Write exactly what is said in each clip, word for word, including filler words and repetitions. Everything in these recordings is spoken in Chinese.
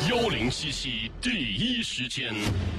幺零七七第一时间。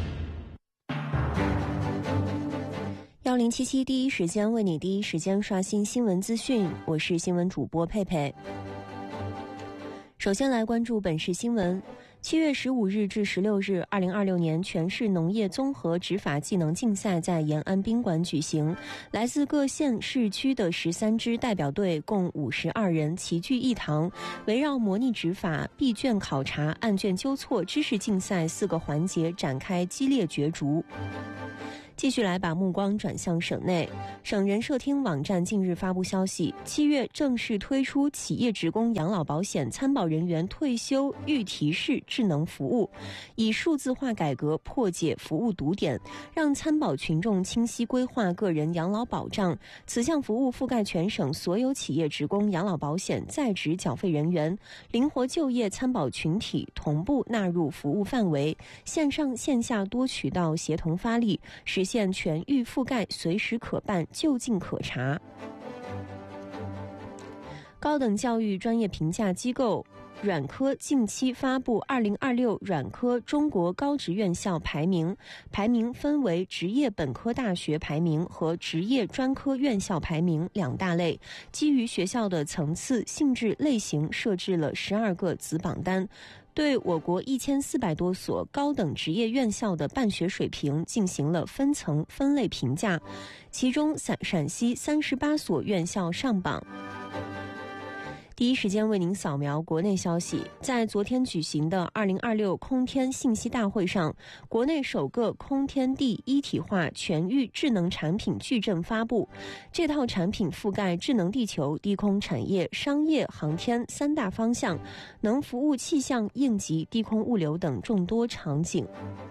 幺零七七第一时间为你第一时间刷新新闻资讯，我是新闻主播佩佩。首先来关注本市新闻。七月十五日至十六日，二零二六年全市农业综合执法技能竞赛在延安宾馆举行。来自各县市区的十三支代表队，共五十二人齐聚一堂，围绕模拟执法、闭卷考察、案卷纠错、知识竞赛四个环节展开激烈角逐。继续来把目光转向省内，省人社厅网站近日发布消息，七月正式推出企业职工养老保险参保人员退休预提示智能服务，以数字化改革破解服务堵点，让参保群众清晰规划个人养老保障。此项服务覆盖全省所有企业职工养老保险在职缴费人员，灵活就业参保群体同步纳入服务范围，线上线下多渠道协同发力，实现现全域覆盖，随时可办，就近可查。高等教育专业评价机构软科近期发布二零二六软科中国高职院校排名，排名分为职业本科大学排名和职业专科院校排名两大类，基于学校的层次、性质、类型设置了十二个子榜单，对我国一千四百多所高等职业院校的办学水平进行了分层分类评价，其中陕陕西三十八所院校上榜。第一时间为您扫描国内消息，在昨天举行的二零二六空天信息大会上，国内首个空天地一体化全域智能产品矩阵发布。这套产品覆盖智能地球、低空产业、商业、航天三大方向，能服务气象、应急、低空物流等众多场景。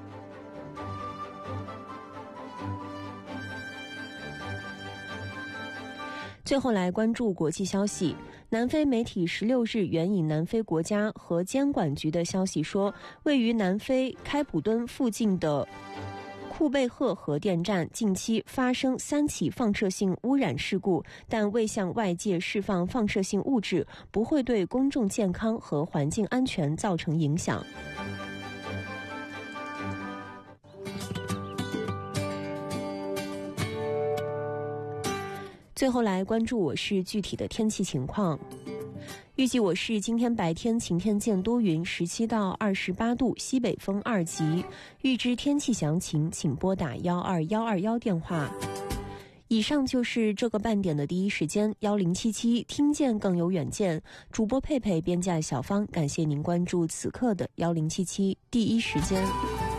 最后来关注国际消息。南非媒体十六日援引南非国家和监管局的消息说，位于南非开普敦附近的库贝赫核电站近期发生三起放射性污染事故，但未向外界释放放射性物质，不会对公众健康和环境安全造成影响。最后来关注我市具体的天气情况。预计我市今天白天晴天见多云，十七到二十八度，西北风二级。预知天气详情，请拨打幺二幺二幺电话。以上就是这个半点的第一时间，幺零七七听见更有远见。主播佩佩，编辑小芳，感谢您关注此刻的幺零七七第一时间。